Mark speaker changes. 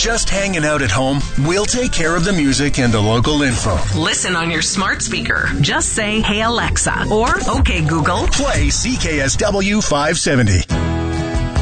Speaker 1: just hanging out at home? We'll take care of the music and the local info.
Speaker 2: Listen on your smart speaker. Just say, "Hey Alexa," or "Okay Google."
Speaker 1: Play CKSW 570.